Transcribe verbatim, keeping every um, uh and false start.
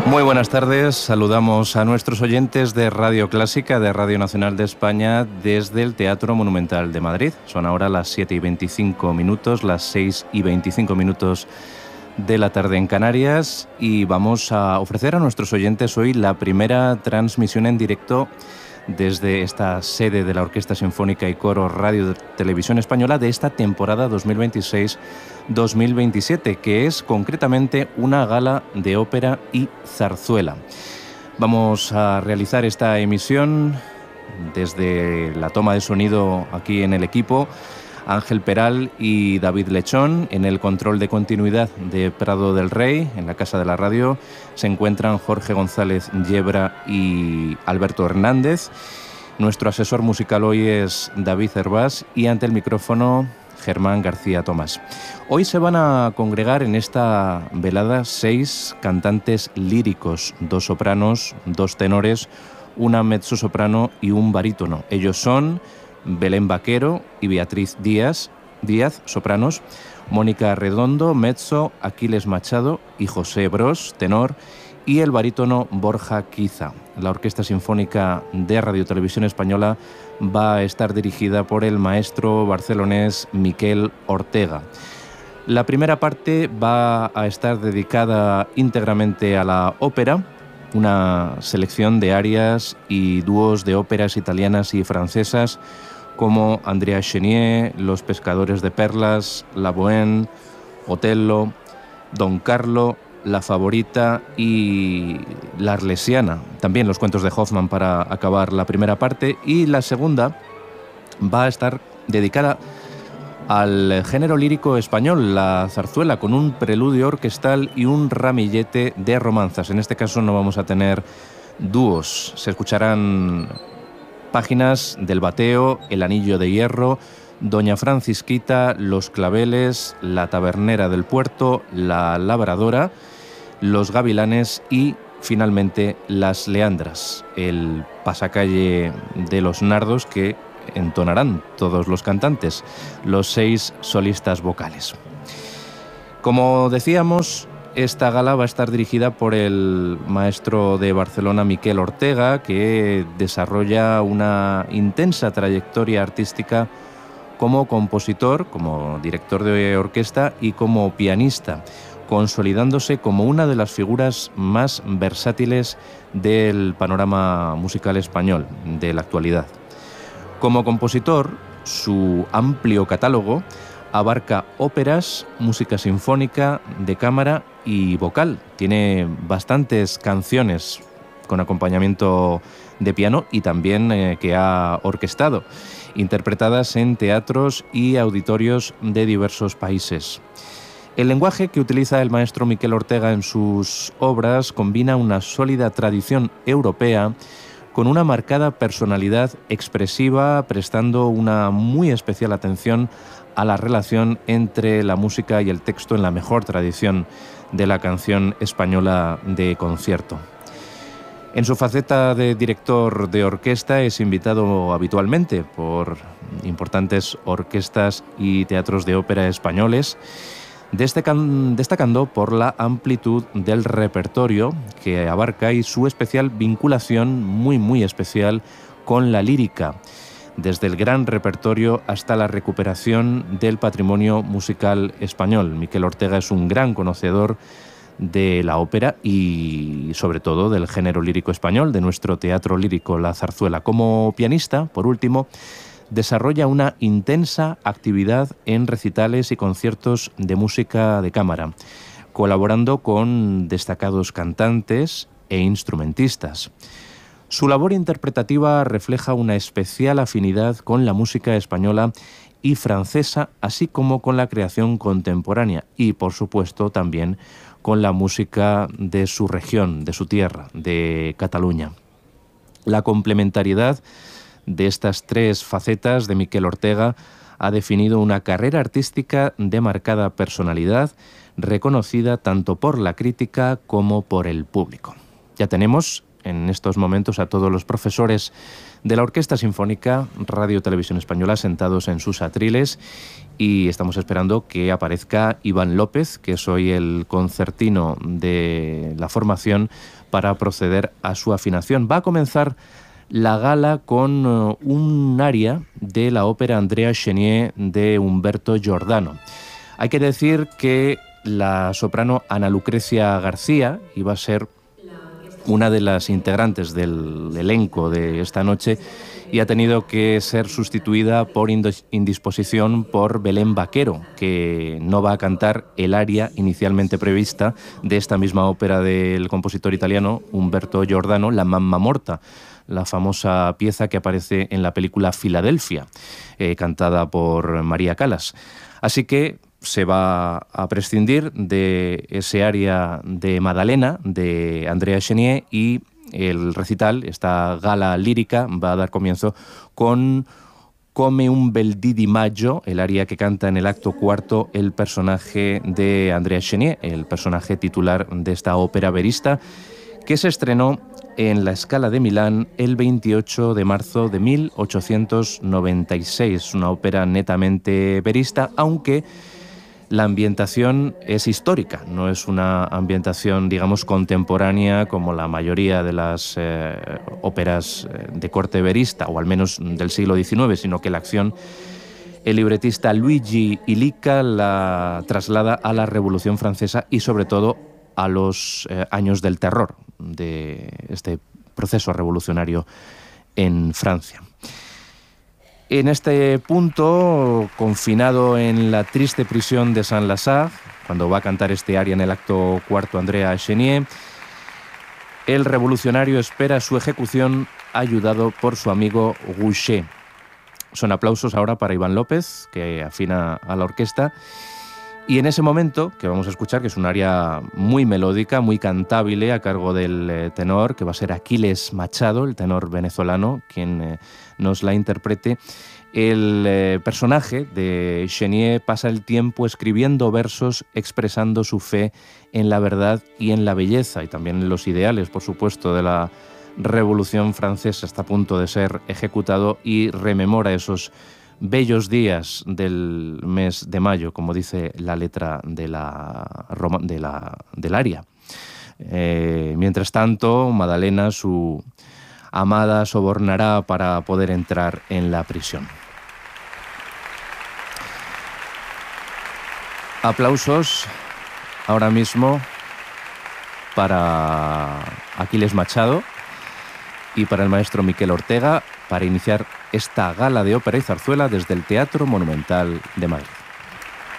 Muy buenas tardes, saludamos a nuestros oyentes de Radio Clásica, de Radio Nacional de España, desde el Teatro Monumental de Madrid. Son ahora las siete y veinticinco minutos, las seis y veinticinco minutos de la tarde en Canarias, y vamos a ofrecer a nuestros oyentes hoy la primera transmisión en directo desde esta sede de la Orquesta Sinfónica y Coro Radio Televisión Española de esta temporada dos mil veintiséis dos mil veintisiete, que es concretamente una gala de ópera y zarzuela. Vamos a realizar esta emisión desde la toma de sonido aquí en el equipo, Ángel Peral y David Lechón. En el control de continuidad de Prado del Rey, en la Casa de la Radio, se encuentran Jorge González Yebra y Alberto Hernández. Nuestro asesor musical hoy es David Hervás y ante el micrófono Germán García Tomás. Hoy se van a congregar en esta velada seis cantantes líricos, dos sopranos, dos tenores, una mezzosoprano y un barítono. Ellos son Belén Vaquero y Beatriz Díaz, Díaz, sopranos, Mónica Redondo, mezzo, Aquiles Machado y José Bros, tenor, y el barítono Borja Quiza. La Orquesta Sinfónica de Radio Televisión Española va a estar dirigida por el maestro barcelonés Miquel Ortega. La primera parte va a estar dedicada íntegramente a la ópera, una selección de arias y dúos de óperas italianas y francesas como Andrea Chenier, Los Pescadores de Perlas, La Bohème, Otello, Don Carlo, La Favorita y La Arlesiana. También los cuentos de Hoffmann para acabar la primera parte, y la segunda va a estar dedicada al género lírico español, la zarzuela, con un preludio orquestal y un ramillete de romanzas. En este caso no vamos a tener dúos, se escucharán páginas del Bateo, El Anillo de Hierro, Doña Francisquita, Los Claveles, La Tabernera del Puerto, La Labradora, Los Gavilanes y finalmente Las Leandras, el pasacalle de los nardos que entonarán todos los cantantes, los seis solistas vocales. Como decíamos, esta gala va a estar dirigida por el maestro de Barcelona Miquel Ortega, que desarrolla una intensa trayectoria artística como compositor, como director de orquesta y como pianista, consolidándose como una de las figuras más versátiles del panorama musical español de la actualidad. Como compositor, su amplio catálogo abarca óperas, música sinfónica, de cámara y vocal. Tiene bastantes canciones con acompañamiento de piano y también eh, que ha orquestado, interpretadas en teatros y auditorios de diversos países. El lenguaje que utiliza el maestro Miquel Ortega en sus obras combina una sólida tradición europea con una marcada personalidad expresiva, prestando una muy especial atención a la relación entre la música y el texto en la mejor tradición de la canción española de concierto. En su faceta de director de orquesta es invitado habitualmente por importantes orquestas y teatros de ópera españoles, destacando por la amplitud del repertorio que abarca y su especial vinculación muy muy especial con la lírica, desde el gran repertorio hasta la recuperación del patrimonio musical español. Miquel Ortega es un gran conocedor de la ópera y sobre todo del género lírico español, de nuestro teatro lírico, la zarzuela. Como pianista, por último, desarrolla una intensa actividad en recitales y conciertos de música de cámara, colaborando con destacados cantantes e instrumentistas. Su labor interpretativa refleja una especial afinidad con la música española y francesa, así como con la creación contemporánea y, por supuesto, también con la música de su región, de su tierra, de Cataluña. La complementariedad de estas tres facetas de Miquel Ortega ha definido una carrera artística de marcada personalidad, reconocida tanto por la crítica como por el público. Ya tenemos en estos momentos a todos los profesores de la Orquesta Sinfónica Radio Televisión Española sentados en sus atriles y estamos esperando que aparezca Iván López, que es hoy el concertino de la formación, para proceder a su afinación. Va a comenzar la gala con uh, un aria de la ópera Andrea Chenier de Humberto Giordano. Hay que decir que la soprano Ana Lucrecia García iba a ser una de las integrantes del elenco de esta noche y ha tenido que ser sustituida por indisposición por Belén Vaquero, que no va a cantar el aria inicialmente prevista de esta misma ópera del compositor italiano Humberto Giordano, La Mamma Morta, la famosa pieza que aparece en la película Filadelfia, eh, cantada por María Callas. Así que se va a prescindir de ese aria de Maddalena de Andrea Chenier y el recital, esta gala lírica, va a dar comienzo con Come un bel dì di maggio, el aria que canta en el acto cuarto el personaje de Andrea Chenier, el personaje titular de esta ópera verista, que se estrenó en la Scala de Milán el veintiocho de marzo de mil ochocientos noventa y seis, una ópera netamente verista, aunque la ambientación es histórica, no es una ambientación, digamos, contemporánea como la mayoría de las eh, óperas de corte verista, o al menos del siglo diecinueve, sino que la acción, el libretista Luigi Illica la traslada a la Revolución Francesa y sobre todo a los eh, años del terror, de este proceso revolucionario en Francia. En este punto, confinado en la triste prisión de Saint-Lazare, cuando va a cantar este aria en el acto cuarto Andrea Chenier, el revolucionario espera su ejecución ayudado por su amigo Goucher. Son aplausos ahora para Iván López, que afina a la orquesta. Y en ese momento, que vamos a escuchar, que es un aria muy melódica, muy cantable, a cargo del eh, tenor, que va a ser Aquiles Machado, el tenor venezolano, quien eh, nos la interprete, el eh, personaje de Chenier pasa el tiempo escribiendo versos, expresando su fe en la verdad y en la belleza, y también en los ideales, por supuesto, de la Revolución Francesa. Está a punto de ser ejecutado y rememora esos bellos días del mes de mayo, como dice la letra de la, de la, del aria. Eh, mientras tanto, Maddalena, su amada, sobornará para poder entrar en la prisión. Aplausos ahora mismo para Aquiles Machado y para el maestro Miquel Ortega, para iniciar esta gala de ópera y zarzuela desde el Teatro Monumental de Madrid.